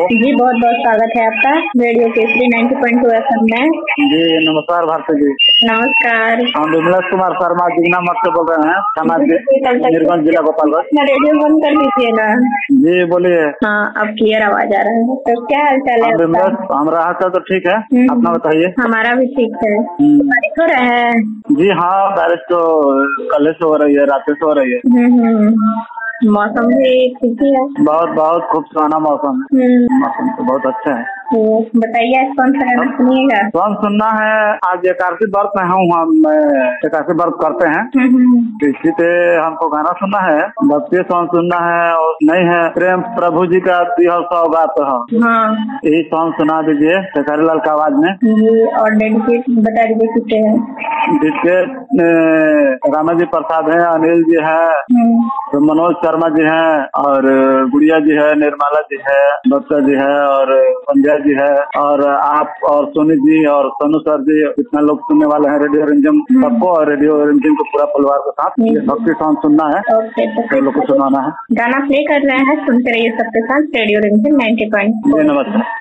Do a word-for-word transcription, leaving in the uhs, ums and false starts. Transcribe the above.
जी बहुत बहुत स्वागत है आपका रेडियो केसरी नब्बे पॉइंट दो एफ एम में। जी नमस्कार भारती जी। नमस्कार। हम विमलेश कुमार शर्मा जिगना मठ से बोल रहे हैं, थाना मीरगंज जिला गोपालगंज। रेडियो बंद कर दीजिए ना। जी बोलिए। हाँ अब क्लियर आवाज आ रहा है। तो क्या हाल चाल है? विमलेश हमारा हाल चाल तो ठीक है, अपना बताइए। हमारा भी ठीक है। बारिश हो रहा है? जी हाँ, बारिश तो कल से हो रही है, रात से हो रही है। हम्म मौसम भी ठीक ही है। बहुत बहुत खूब सुहाना मौसम है। मौसम तो बहुत अच्छा है। तो बताइए आज कौन सा गाना सुनिएगा? कौन सुनना है? आज एकादशी व्रत में हूँ हम, एकादशी व्रत करते हैं, इसी पे हमको गाना सुनना है, भक्ति सॉन्ग सुनना है। और नहीं है प्रेम प्रभु जी का दिया सौगात है, हाँ यही सॉन्ग सुना दीजिए शेखरी लाल का आवाज में। जी और डेडिकेट बता दीजिए किसके है? जिसके रामाजी प्रसाद है, अनिल जी है, तो मनोज शर्मा जी हैं, और गुड़िया जी है, निर्मला जी है, बच्चा जी है, और संजय जी है, और आप और सोनी जी और सोनू सर जी, इतना लोग सुनने वाले हैं रेडियो रिमझिम सबको, और रेडियो रिमझिम को पूरा परिवार के साथ ये भक्ति सॉन्ग सुनना है, सब लोग को सुनाना है। गाना प्ले कर रहे हैं, सुनते रहिए सबके साथ रेडियो रिमझिम नब्बे पॉइंट। जी नमस्कार।